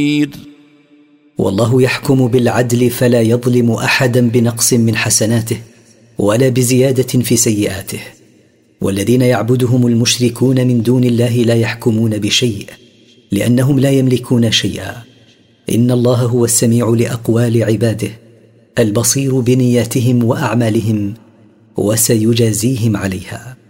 والله يحكم بالعدل فلا يظلم أحدا بنقص من حسناته ولا بزيادة في سيئاته. والذين يعبدهم المشركون من دون الله لا يحكمون بشيء لأنهم لا يملكون شيئا. إن الله هو السميع لأقوال عباده البصير بنياتهم وأعمالهم وسيجازيهم عليها.